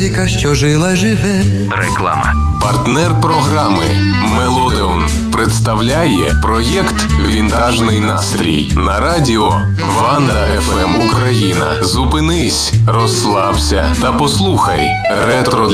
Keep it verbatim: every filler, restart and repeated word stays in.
Що жила, живе. Реклама. Партнер програми «Мелодеон» представляє проєкт «Вінтажний настрій» на радіо Ванда еф ем Україна. Зупинись, розслабся та послухай ретро